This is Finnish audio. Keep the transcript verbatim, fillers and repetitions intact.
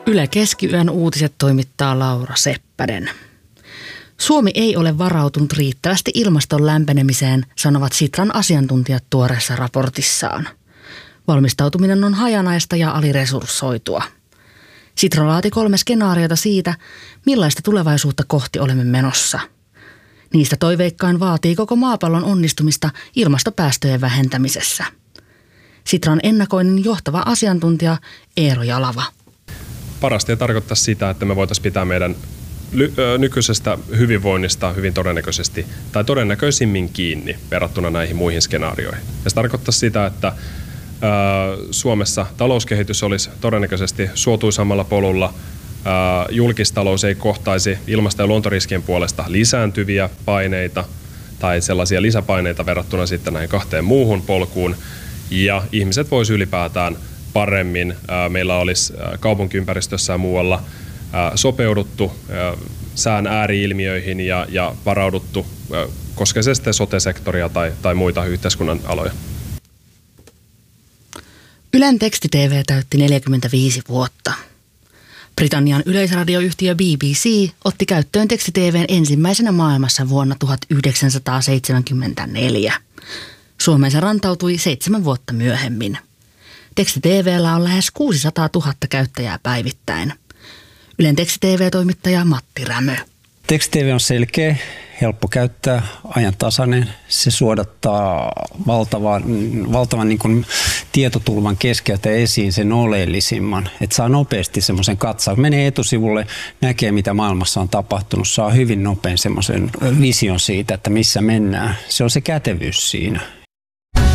Yle Keskiyön uutiset toimittaa Laura Seppänen. Suomi ei ole varautunut riittävästi ilmaston lämpenemiseen, sanovat Sitran asiantuntijat tuoreessa raportissaan. Valmistautuminen on hajanaista ja aliresurssoitua. Sitra laati kolme skenaariota siitä, millaista tulevaisuutta kohti olemme menossa. Niistä toiveikkain vaatii koko maapallon onnistumista ilmastopäästöjen vähentämisessä. Sitran ennakoinnin johtava asiantuntija Eero Jalava. Parasta ei tarkoittaa sitä, että me voitaisiin pitää meidän nykyisestä hyvinvoinnista hyvin todennäköisesti tai todennäköisimmin kiinni verrattuna näihin muihin skenaarioihin. Ja se tarkoittaa sitä, että Suomessa talouskehitys olisi todennäköisesti suotuisammalla polulla, julkistalous ei kohtaisi ilmasto- ja luontoriskien puolesta lisääntyviä paineita tai sellaisia lisäpaineita verrattuna sitten näihin kahteen muuhun polkuun, ja ihmiset voisi ylipäätään paremmin, meillä olisi kaupunkiympäristössä ja muualla sopeuduttu sään ääriilmiöihin ja, ja varauduttu, koska se sitten sote-sektoria tai, tai muita yhteiskunnan aloja. Ylen teksti-T V täytti neljäkymmentäviisi vuotta. Britannian yleisradioyhtiö B B C otti käyttöön teksti-T V:n ensimmäisenä maailmassa vuonna tuhatyhdeksänsataaseitsemänkymmentäneljä. Suomeen se rantautui seitsemän vuotta myöhemmin. Teksti-T V:llä on lähes kuusisataatuhatta käyttäjää päivittäin. Ylen teksti-T V-toimittaja Matti Rämö. Teksti-T V on selkeä, helppo käyttää, ajantasainen. Se suodattaa valtavan, valtavan niin kuin tietotulvan keskeltä esiin sen oleellisimman. Että saa nopeasti semmoisen katsauksen. Menee etusivulle, näkee mitä maailmassa on tapahtunut. Saa hyvin nopein semmoisen vision siitä, että missä mennään. Se on se kätevyys siinä.